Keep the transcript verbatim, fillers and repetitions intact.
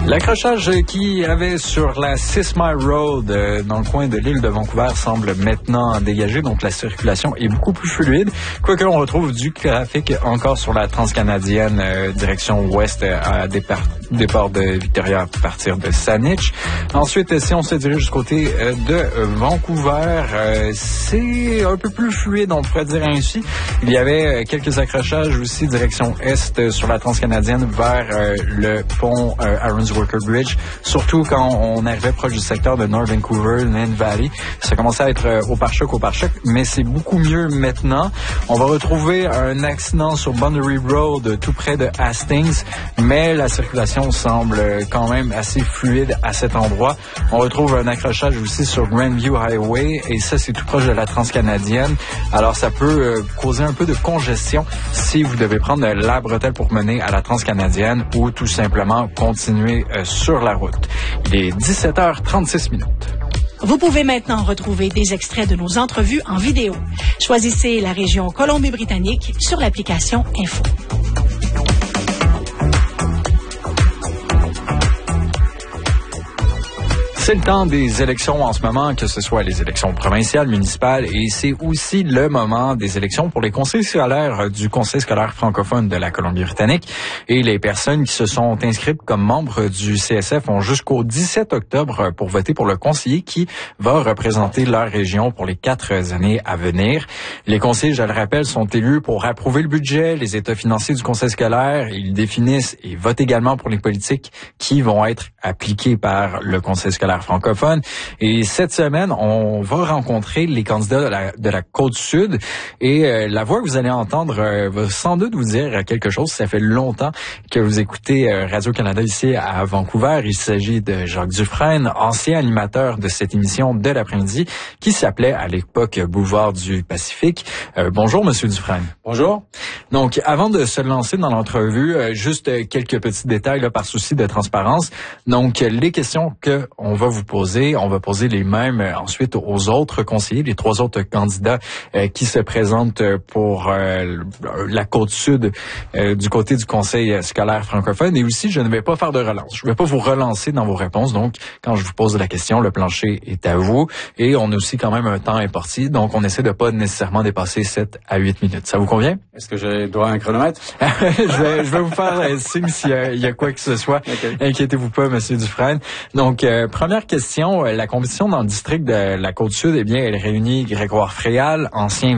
L'accrochage qu'il y avait sur la Six Mile Road euh, dans le coin de l'île de Vancouver semble maintenant dégagé, donc la circulation est beaucoup plus fluide. Quoique on retrouve du trafic encore sur la transcanadienne euh, direction ouest euh, à départ, départ de Victoria à partir de Saanich. Ensuite, si on se dirige du côté euh, de Vancouver, euh, c'est un peu plus fluide, on pourrait dire ainsi. Il y avait euh, quelques accrochages aussi direction est euh, sur la transcanadienne vers euh, le pont euh, Arons Worker Bridge, surtout quand on arrivait proche du secteur de North Vancouver, Lynn Valley. Ça commençait à être euh, au pare-choc, au pare-choc, mais c'est beaucoup mieux maintenant. On va retrouver un accident sur Boundary Road, euh, tout près de Hastings, mais la circulation semble euh, quand même assez fluide à cet endroit. On retrouve un accrochage aussi sur Grandview Highway, et ça, c'est tout proche de la transcanadienne. Alors, ça peut euh, causer un peu de congestion si vous devez prendre euh, la bretelle pour mener à la transcanadienne ou tout simplement continuer euh, sur la route. Il est dix-sept heures trente-six minutes. Vous pouvez maintenant retrouver des extraits de nos entrevues en vidéo. Choisissez la région Colombie-Britannique sur l'application Info. C'est le temps des élections en ce moment, que ce soit les élections provinciales, municipales, et c'est aussi le moment des élections pour les conseils scolaires du Conseil scolaire francophone de la Colombie-Britannique. Et les personnes qui se sont inscrites comme membres du C S F ont jusqu'au dix-sept octobre pour voter pour le conseiller qui va représenter leur région pour les quatre années à venir. Les conseillers, je le rappelle, sont élus pour approuver le budget, les états financiers du conseil scolaire. Ils définissent et votent également pour les politiques qui vont être appliquées par le conseil scolaire francophone. Et cette semaine, on va rencontrer les candidats de la, de la Côte-Sud. Et euh, la voix que vous allez entendre euh, va sans doute vous dire quelque chose. Ça fait longtemps que vous écoutez euh, Radio-Canada ici à Vancouver. Il s'agit de Jacques Dufresne, ancien animateur de cette émission de l'après-midi qui s'appelait à l'époque Boulevard du Pacifique. Euh, bonjour, Monsieur Dufresne. Bonjour. Donc, avant de se lancer dans l'entrevue, euh, juste euh, quelques petits détails là, par souci de transparence. Donc, les questions que on va vous poser, on va poser les mêmes euh, ensuite aux autres conseillers, les trois autres candidats euh, qui se présentent pour euh, la Côte-Sud euh, du côté du Conseil scolaire francophone. Et aussi, je ne vais pas faire de relance. Je ne vais pas vous relancer dans vos réponses. Donc, quand je vous pose la question, le plancher est à vous. Et on a aussi quand même un temps imparti. Donc, on essaie de pas nécessairement dépasser sept à huit minutes. Ça vous convient? Est-ce que j'ai droit à un chronomètre? je, vais, je vais vous faire un signe s'il y a, il y a quoi que ce soit. Okay. Inquiétez-vous pas, Monsieur Dufresne. Donc, euh, première question. La compétition dans le district de la Côte-Sud, eh bien, elle réunit Grégoire Fréal, ancien